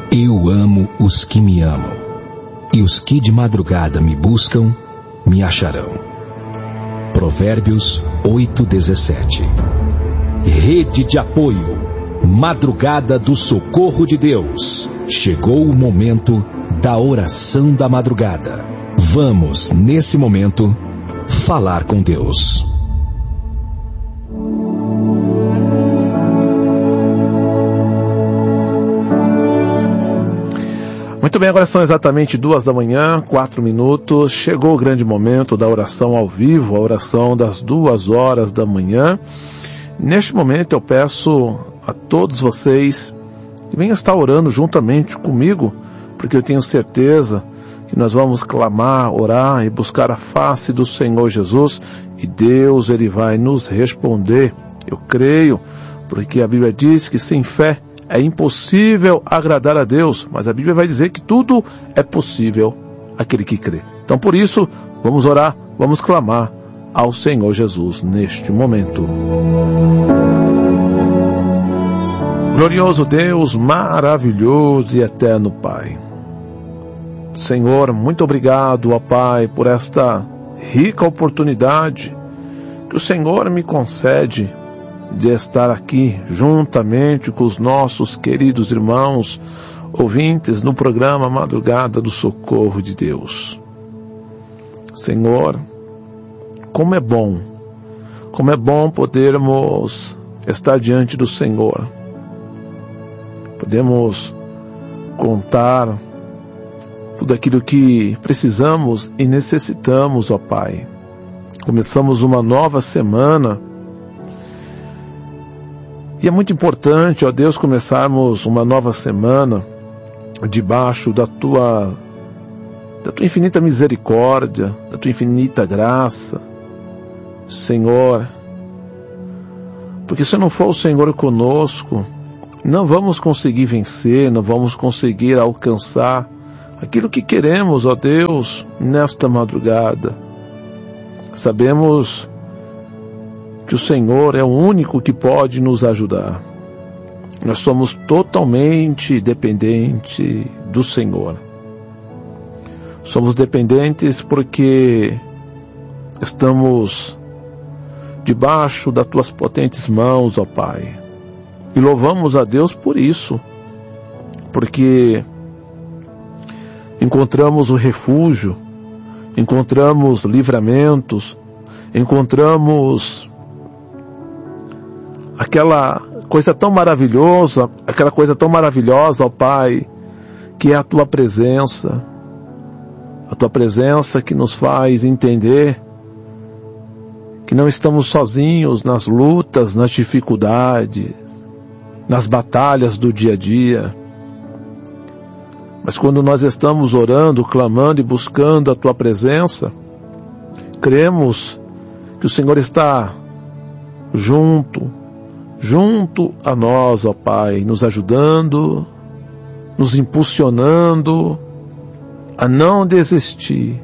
Eu amo os que me amam, e os que de madrugada me buscam, me acharão. Provérbios 8:17. Rede de apoio, Madrugada do Socorro de Deus. Chegou o momento da oração da madrugada. Vamos, nesse momento, falar com Deus. Muito bem, agora são exatamente 2h, 4 minutos. Chegou o grande momento da oração ao vivo, a oração das 2h da manhã. Neste momento eu peço a todos vocês que venham estar orando juntamente comigo, porque eu tenho certeza que nós vamos clamar, orar e buscar a face do Senhor Jesus, e Deus, Ele vai nos responder. Eu creio, porque a Bíblia diz que sem fé é impossível agradar a Deus, mas a Bíblia vai dizer que tudo é possível àquele que crê. Então por isso, vamos orar, vamos clamar ao Senhor Jesus neste momento. Glorioso Deus, maravilhoso e eterno Pai. Senhor, muito obrigado, ó Pai, por esta rica oportunidade que o Senhor me concede de estar aqui juntamente com os nossos queridos irmãos ouvintes no programa Madrugada do Socorro de Deus. Senhor, como é bom podermos estar diante do Senhor. Podemos contar tudo aquilo que precisamos e necessitamos, ó Pai. Começamos uma nova semana e é muito importante, ó Deus, começarmos uma nova semana debaixo da Tua infinita misericórdia, da Tua infinita graça, Senhor. Porque se não for o Senhor conosco, não vamos conseguir vencer, não vamos conseguir alcançar aquilo que queremos, ó Deus, nesta madrugada. Sabemos que o Senhor é o único que pode nos ajudar. Nós somos totalmente dependentes do Senhor. Somos dependentes porque estamos debaixo das Tuas potentes mãos, ó Pai. E louvamos a Deus por isso, porque encontramos o refúgio, encontramos livramentos, encontramos aquela coisa tão maravilhosa, ó Pai, que é a Tua presença que nos faz entender que não estamos sozinhos nas lutas, nas dificuldades, nas batalhas do dia a dia. Mas quando nós estamos orando, clamando e buscando a Tua presença, cremos que o Senhor está junto a nós, ó Pai, nos ajudando, nos impulsionando a não desistir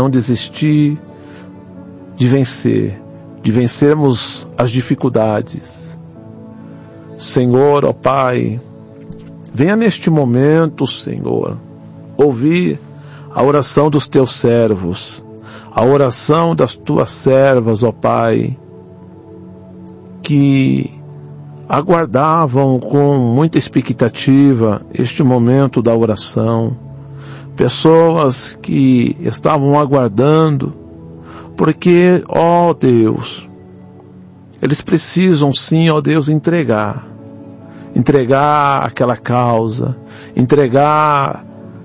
de vencermos as dificuldades. Senhor, ó Pai, venha neste momento, Senhor, ouvir a oração dos Teus servos, a oração das Tuas servas, ó Pai, que aguardavam com muita expectativa este momento da oração. Pessoas que estavam aguardando, porque, ó Deus, eles precisam sim, ó Deus, entregar aquela causa, entregar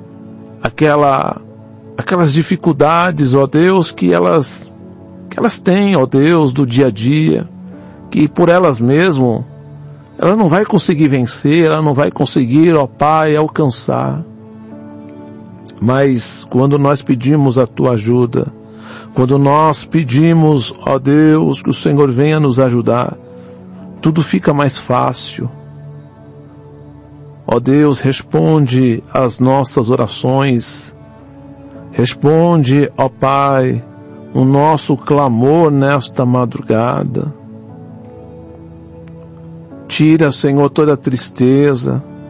aquelas dificuldades, ó Deus, que elas têm, ó Deus, do dia a dia, que por elas mesmas, ela não vai conseguir vencer, ela não vai conseguir, ó Pai, alcançar. Mas quando nós pedimos a Tua ajuda, quando nós pedimos, ó Deus, que o Senhor venha nos ajudar, tudo fica mais fácil. Ó Deus, responde às nossas orações, responde, ó Pai, o nosso clamor nesta madrugada. Tira, Senhor, toda tristeza,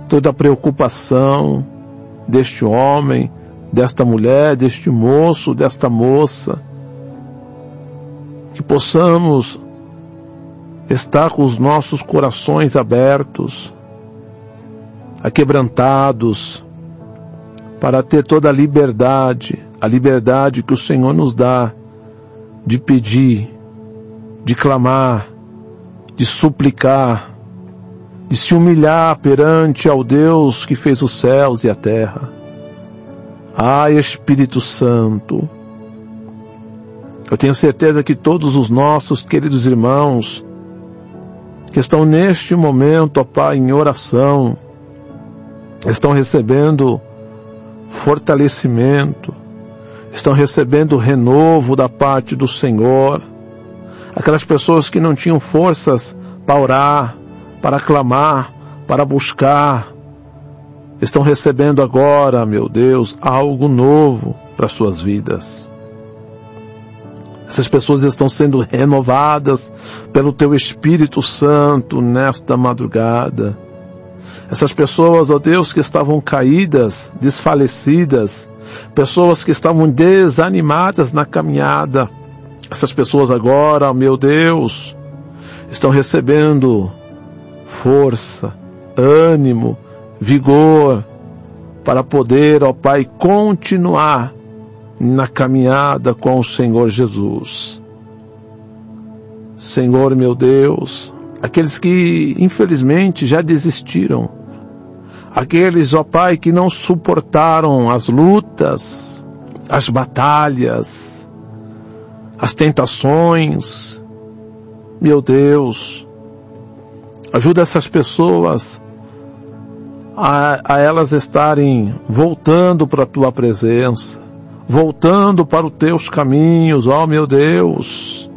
toda a preocupação deste homem, desta mulher, deste moço, desta moça, que possamos estar com os nossos corações abertos, aquebrantados, para ter toda a liberdade que o Senhor nos dá de pedir, de clamar, de suplicar, de se humilhar perante ao Deus que fez os céus e a terra. Ah, Espírito Santo, eu tenho certeza que todos os nossos queridos irmãos que estão neste momento, ó Pai, em oração, estão recebendo fortalecimento, estão recebendo renovo da parte do Senhor. Aquelas pessoas que não tinham forças para orar, para clamar, para buscar, estão recebendo agora, meu Deus, algo novo para suas vidas. Essas pessoas estão sendo renovadas pelo Teu Espírito Santo nesta madrugada. Essas pessoas, ó Deus, que estavam caídas, desfalecidas, pessoas que estavam desanimadas na caminhada, essas pessoas agora, meu Deus, estão recebendo força, ânimo, vigor, para poder, ó Pai, continuar na caminhada com o Senhor Jesus. Senhor, meu Deus, aqueles que infelizmente já desistiram, aqueles, ó Pai, que não suportaram as lutas, as batalhas, as tentações, meu Deus, ajuda essas pessoas a elas estarem voltando para a Tua presença, voltando para os Teus caminhos, ó meu Deus.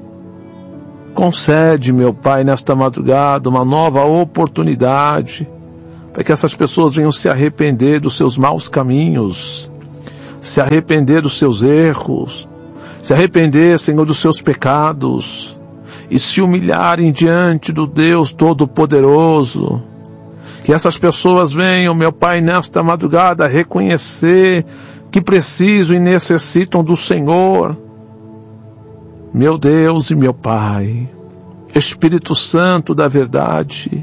Concede, meu Pai, nesta madrugada uma nova oportunidade para que essas pessoas venham se arrepender dos seus maus caminhos, se arrepender dos seus erros, se arrepender, Senhor, dos seus pecados e se humilharem diante do Deus Todo-Poderoso. Que essas pessoas venham, meu Pai, nesta madrugada reconhecer que precisam e necessitam do Senhor. Meu Deus e meu Pai, Espírito Santo da verdade,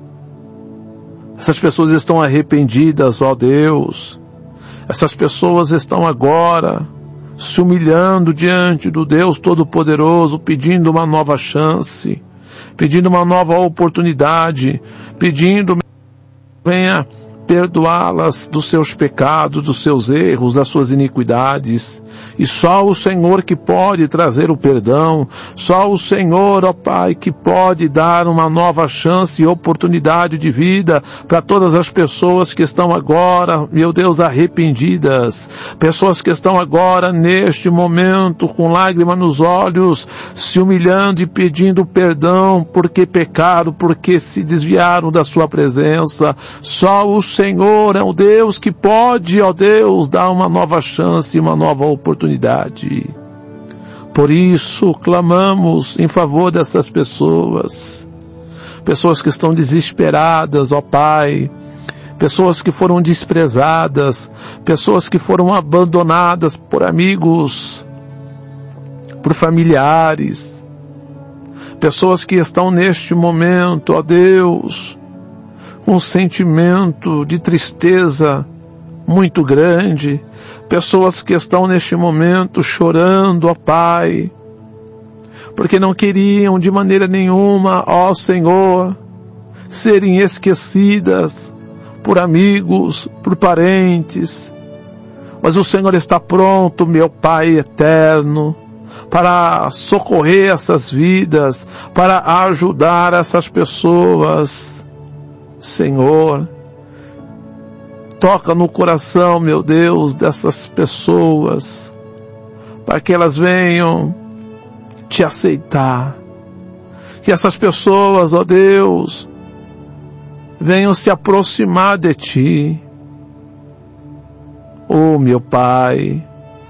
essas pessoas estão arrependidas, ó Deus. Essas pessoas estão agora se humilhando diante do Deus Todo-Poderoso, pedindo uma nova chance, pedindo uma nova oportunidade, pedindo, venha perdoá-las dos seus pecados, dos seus erros, das suas iniquidades. E só o Senhor que pode trazer o perdão, só o Senhor, ó Pai, que pode dar uma nova chance e oportunidade de vida para todas as pessoas que estão agora, meu Deus, arrependidas, pessoas que estão agora neste momento com lágrima nos olhos, se humilhando e pedindo perdão porque pecaram, porque se desviaram da sua presença. Só o Senhor é o Deus que pode, ó Deus, dar uma nova chance, uma nova oportunidade. Por isso, clamamos em favor dessas pessoas, pessoas que estão desesperadas, ó Pai, pessoas que foram desprezadas, pessoas que foram abandonadas por amigos, por familiares, pessoas que estão neste momento, ó Deus, com um sentimento de tristeza muito grande, pessoas que estão neste momento chorando, ó Pai, porque não queriam de maneira nenhuma, ó Senhor, serem esquecidas por amigos, por parentes, mas o Senhor está pronto, meu Pai eterno, para socorrer essas vidas, para ajudar essas pessoas. Senhor, toca no coração, meu Deus, dessas pessoas, para que elas venham te aceitar. Que essas pessoas, ó Deus, venham se aproximar de ti. Oh, meu Pai,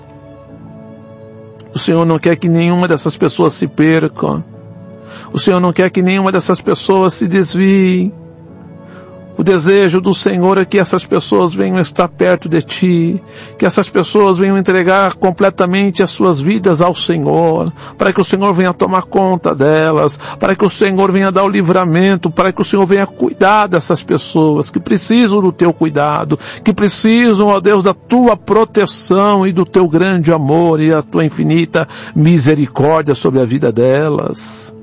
o Senhor não quer que nenhuma dessas pessoas se perca. O Senhor não quer que nenhuma dessas pessoas se desvie. O desejo do Senhor é que essas pessoas venham estar perto de Ti, que essas pessoas venham entregar completamente as suas vidas ao Senhor, para que o Senhor venha tomar conta delas, para que o Senhor venha dar o livramento, para que o Senhor venha cuidar dessas pessoas que precisam do Teu cuidado, que precisam, ó Deus, da Tua proteção e do Teu grande amor e a Tua infinita misericórdia sobre a vida delas.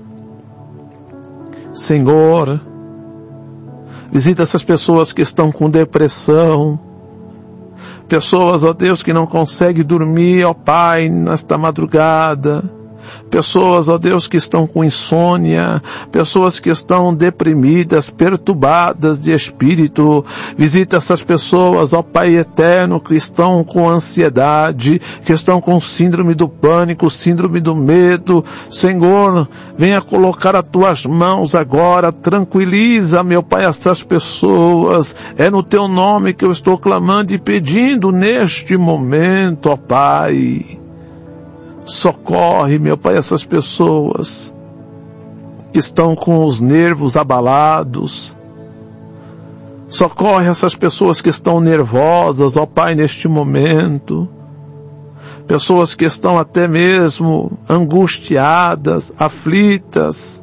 Senhor, visita essas pessoas que estão com depressão, pessoas, ó Deus, que não conseguem dormir, ó Pai, nesta madrugada, pessoas, ó Deus, que estão com insônia, pessoas que estão deprimidas, perturbadas de espírito. Visita essas pessoas, ó Pai eterno, que estão com ansiedade, que estão com síndrome do pânico, síndrome do medo. Senhor, venha colocar as Tuas mãos agora, tranquiliza, meu Pai, essas pessoas. É no Teu nome que eu estou clamando e pedindo neste momento, ó Pai. Socorre, meu Pai, essas pessoas que estão com os nervos abalados. Socorre essas pessoas que estão nervosas, ó Pai, neste momento. Pessoas que estão até mesmo angustiadas, aflitas.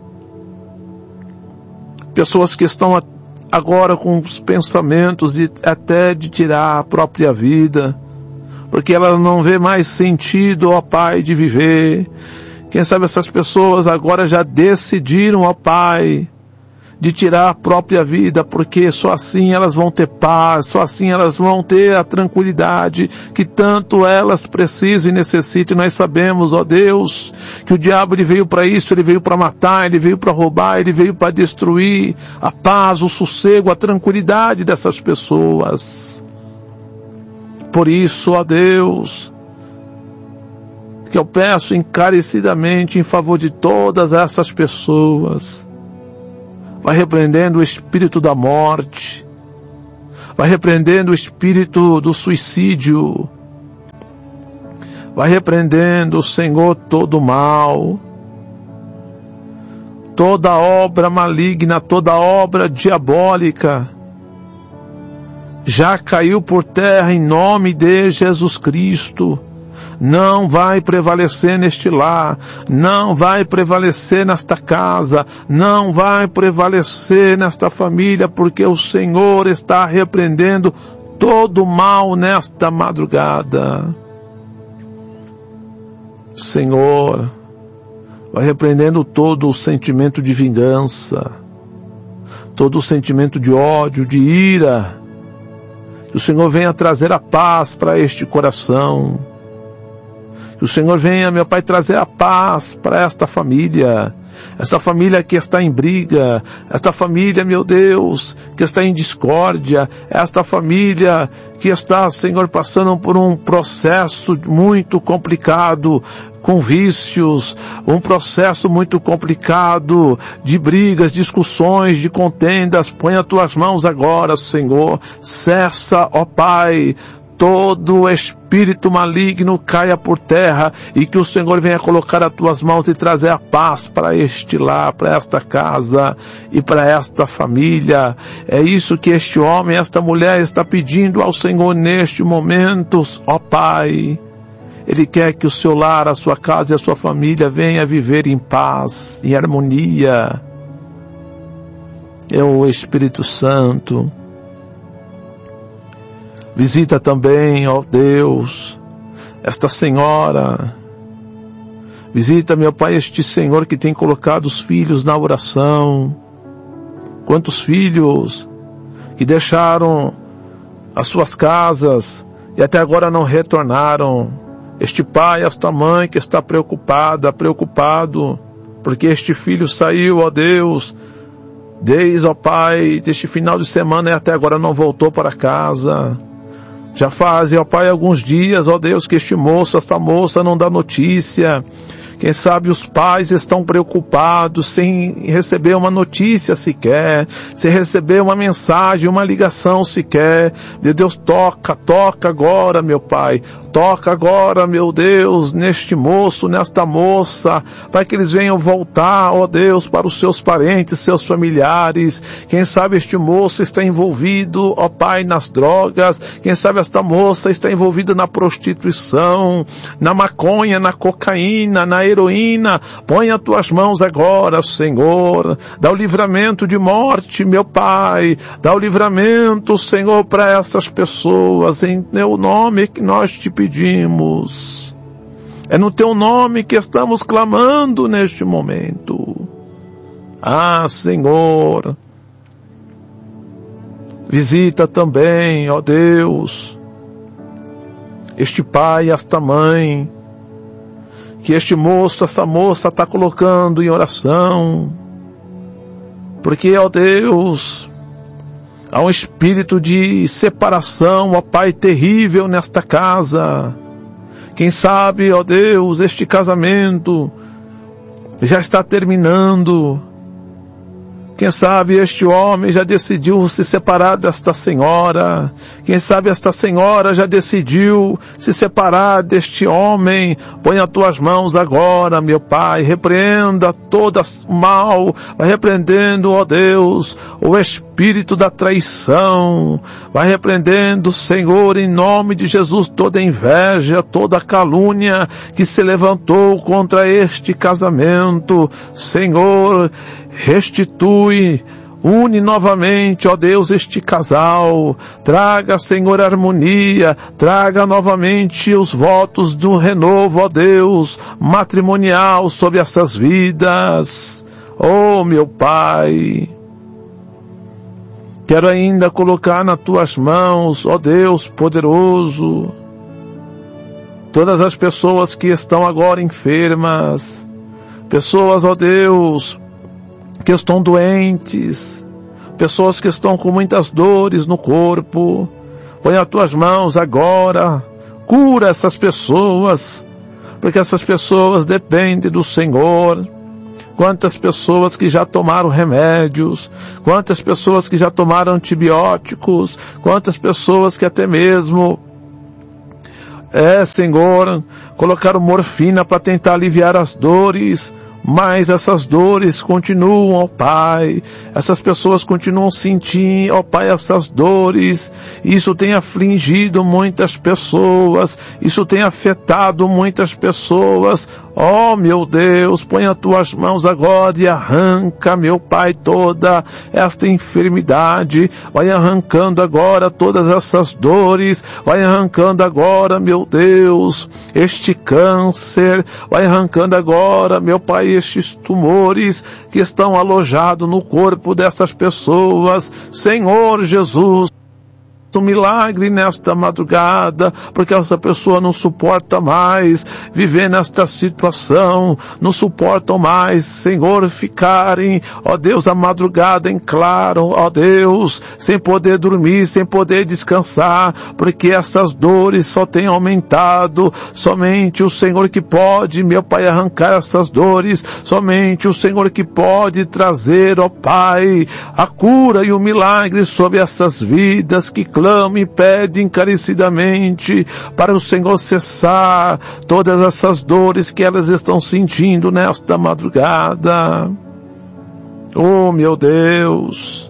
Pessoas que estão agora com os pensamentos até de tirar a própria vida, porque ela não vê mais sentido, ó Pai, de viver. Quem sabe essas pessoas agora já decidiram, ó Pai, de tirar a própria vida, porque só assim elas vão ter paz, só assim elas vão ter a tranquilidade que tanto elas precisam e necessitam. E nós sabemos, ó Deus, que o diabo ele veio para isso, ele veio para matar, ele veio para roubar, ele veio para destruir a paz, o sossego, a tranquilidade dessas pessoas. Por isso, ó Deus, que eu peço encarecidamente em favor de todas essas pessoas, vai repreendendo o espírito da morte, vai repreendendo o espírito do suicídio, vai repreendendo, Senhor, todo o mal, toda obra maligna, toda obra diabólica, já caiu por terra em nome de Jesus Cristo. Não vai prevalecer neste lar, não vai prevalecer nesta casa, não vai prevalecer nesta família, porque o Senhor está repreendendo todo o mal nesta madrugada. Senhor, vai repreendendo todo o sentimento de vingança, todo o sentimento de ódio, de ira. Que o Senhor venha trazer a paz para este coração. Que o Senhor venha, meu Pai, trazer a paz para esta família que está em briga, esta família, meu Deus, que está em discórdia, esta família que está, Senhor, passando por um processo muito complicado, com vícios, um processo muito complicado de brigas, discussões, de contendas. Põe as Tuas mãos agora, Senhor, cessa, ó Pai, todo espírito maligno caia por terra e que o Senhor venha colocar as Tuas mãos e trazer a paz para este lar, para esta casa e para esta família. É isso que este homem, esta mulher está pedindo ao Senhor neste momento, ó Pai. Ele quer que o seu lar, a sua casa e a sua família venha viver em paz, em harmonia. É o Espírito Santo. Visita também, ó Deus, esta senhora. Visita, meu Pai, este Senhor que tem colocado os filhos na oração. Quantos filhos que deixaram as suas casas e até agora não retornaram. Este pai, esta mãe que está preocupado, porque este filho saiu, ó Deus, desde, ó Pai, deste final de semana e até agora não voltou para casa. Já fazem, ó Pai, alguns dias, ó Deus, que este moço, esta moça não dá notícia. Quem sabe os pais estão preocupados sem receber uma notícia sequer, sem receber uma mensagem, uma ligação sequer. Meu Deus, toca agora, meu Pai. Toca agora, meu Deus, neste moço, nesta moça, para que eles venham voltar, ó Deus, para os seus parentes, seus familiares. Quem sabe este moço está envolvido, ó Pai, nas drogas. Quem sabe esta moça está envolvida na prostituição, na maconha, na cocaína, na heroína. Põe as tuas mãos agora, Senhor. Dá o livramento de morte, meu Pai. Dá o livramento, Senhor, para essas pessoas. Em teu nome que nós te pedimos. É no teu nome que estamos clamando neste momento. Ah, Senhor. Visita também, ó Deus, este pai, esta mãe, que este moço, essa moça está colocando em oração, porque, ó Deus, há um espírito de separação, ó Pai, terrível nesta casa. Quem sabe, ó Deus, este casamento já está terminando. Quem sabe este homem já decidiu se separar desta senhora. Quem sabe esta senhora já decidiu se separar deste homem. Põe as tuas mãos agora, meu Pai. Repreenda todo o mal. Vai repreendendo, ó Deus, o espírito da traição. Vai repreendendo, Senhor, em nome de Jesus, toda inveja, toda calúnia que se levantou contra este casamento. Senhor, restitui, une novamente, ó Deus, este casal. Traga, Senhor, harmonia. Traga novamente os votos do renovo, ó Deus, matrimonial sobre essas vidas. Oh, meu Pai, quero ainda colocar nas tuas mãos, ó Deus poderoso, todas as pessoas que estão agora enfermas. Pessoas, ó Deus, que estão doentes, pessoas que estão com muitas dores no corpo. Põe as tuas mãos agora, cura essas pessoas, porque essas pessoas dependem do Senhor. Quantas pessoas que já tomaram remédios, quantas pessoas que já tomaram antibióticos, quantas pessoas que até mesmo, Senhor, colocaram morfina para tentar aliviar as dores. Mas essas dores continuam, ó Pai. Essas pessoas continuam sentindo, ó Pai, essas dores. Isso tem afligido muitas pessoas. Isso tem afetado muitas pessoas. Ó, meu Deus, põe as tuas mãos agora e arranca, meu Pai, toda esta enfermidade. Vai arrancando agora todas essas dores. Vai arrancando agora, meu Deus, este câncer. Vai arrancando agora, meu Pai, estes tumores que estão alojados no corpo dessas pessoas. Senhor Jesus, um milagre nesta madrugada, porque essa pessoa não suporta mais viver nesta situação, não suportam mais, Senhor, ficarem, ó Deus, a madrugada em claro, ó Deus, sem poder dormir, sem poder descansar, porque essas dores só têm aumentado. Somente o Senhor que pode, meu Pai, arrancar essas dores, somente o Senhor que pode trazer, ó Pai, a cura e o milagre sobre essas vidas que clamam e pede encarecidamente para o Senhor cessar todas essas dores que elas estão sentindo nesta madrugada. Oh, meu Deus,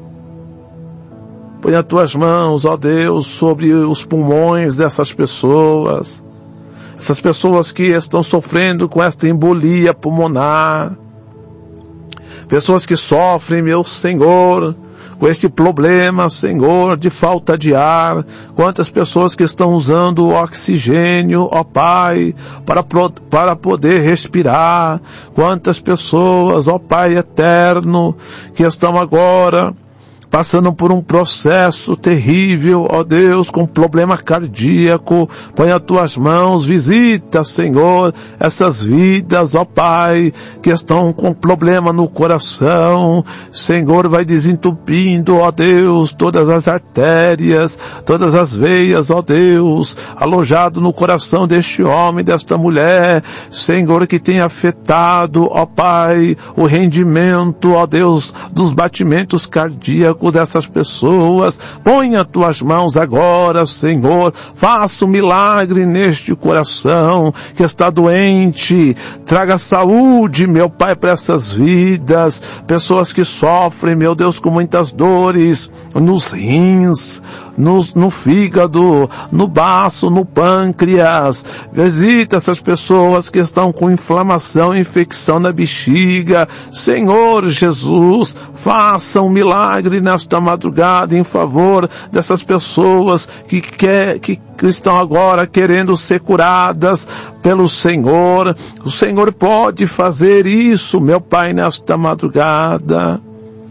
põe as tuas mãos, ó Deus, sobre os pulmões dessas pessoas, essas pessoas que estão sofrendo com esta embolia pulmonar, pessoas que sofrem, meu Senhor, com esse problema, Senhor, de falta de ar. Quantas pessoas que estão usando o oxigênio, ó Pai, para poder respirar. Quantas pessoas, ó Pai eterno, que estão agora passando por um processo terrível, ó Deus, com problema cardíaco, põe as tuas mãos, visita, Senhor, essas vidas, ó Pai, que estão com problema no coração. Senhor, vai desentupindo, ó Deus, todas as artérias, todas as veias, ó Deus, alojado no coração deste homem, desta mulher, Senhor, que tem afetado, ó Pai, o rendimento, ó Deus, dos batimentos cardíacos dessas pessoas. Põe as tuas mãos agora, Senhor, faça um milagre neste coração que está doente, traga saúde, meu Pai, para essas vidas, pessoas que sofrem, meu Deus, com muitas dores nos rins, no fígado, no baço, no pâncreas. Visita essas pessoas que estão com inflamação, infecção na bexiga. Senhor Jesus, faça um milagre nesta madrugada em favor dessas pessoas que estão agora querendo ser curadas pelo Senhor. O Senhor pode fazer isso, meu Pai, nesta madrugada.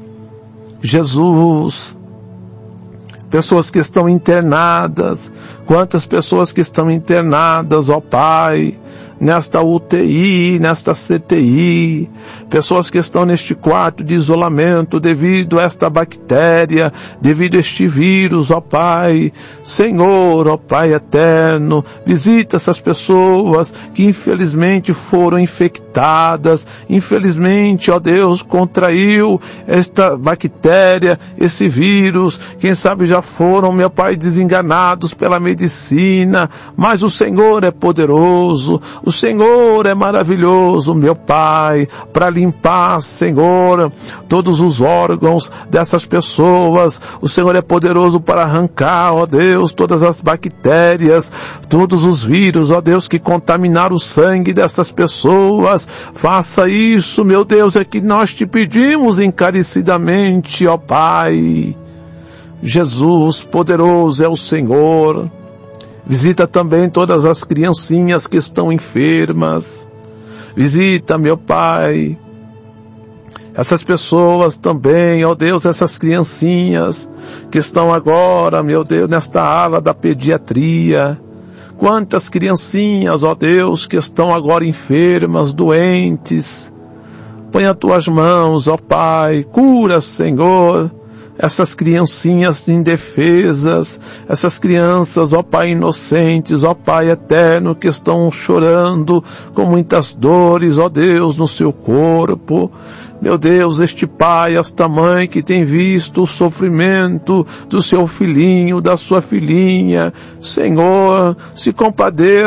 Jesus, pessoas que estão internadas, quantas pessoas que estão internadas, ó Pai, nesta UTI, nesta CTI, pessoas que estão neste quarto de isolamento devido a esta bactéria, devido a este vírus, ó Pai. Senhor, ó Pai eterno, visita essas pessoas que infelizmente foram infectadas, infelizmente, ó Deus, contraiu esta bactéria, esse vírus, quem sabe já foram, meu Pai, desenganados pela medicina, mas o Senhor é poderoso, o Senhor é maravilhoso, meu Pai, para limpar, Senhor, todos os órgãos dessas pessoas. O Senhor é poderoso para arrancar, ó Deus, todas as bactérias, todos os vírus, ó Deus, que contaminaram o sangue dessas pessoas. Faça isso, meu Deus, é que nós te pedimos encarecidamente, ó Pai. Jesus, poderoso é o Senhor. Visita também todas as criancinhas que estão enfermas. Visita, meu Pai, essas pessoas também, ó Deus, essas criancinhas que estão agora, meu Deus, nesta ala da pediatria. Quantas criancinhas, ó Deus, que estão agora enfermas, doentes. Põe as tuas mãos, ó Pai, cura, Senhor, essas criancinhas indefesas, essas crianças, ó Pai, inocentes, ó Pai eterno, que estão chorando com muitas dores, ó Deus, no seu corpo. Meu Deus, este pai, esta mãe que tem visto o sofrimento do seu filhinho, da sua filhinha, Senhor, se compadeça